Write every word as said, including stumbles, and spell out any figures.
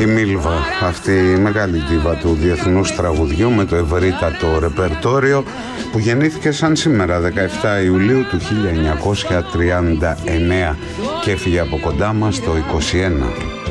Η Μίλβα, αυτή η μεγάλη ντίβα του διεθνούς τραγουδιού με το ευρύτατο ρεπερτόριο, που γεννήθηκε σαν σήμερα δεκαεφτά Ιουλίου του χίλια εννιακόσια τριάντα εννέα και έφυγε από κοντά μας το είκοσι ένα.